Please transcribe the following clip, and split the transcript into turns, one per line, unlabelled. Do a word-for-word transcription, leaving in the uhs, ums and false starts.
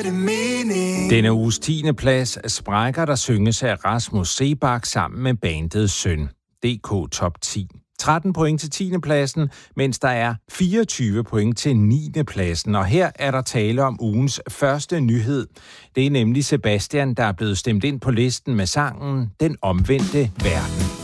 det mening?
Denne uges tiende plads sprækker, der synges af Rasmus Seebach sammen med bandet Søn. D K Top ti. tretten point til tiende pladsen, mens der er fireogtyve point til niende pladsen. Og her er der tale om ugens første nyhed. Det er nemlig Sebastian, der er blevet stemt ind på listen med sangen Den Omvendte Verden.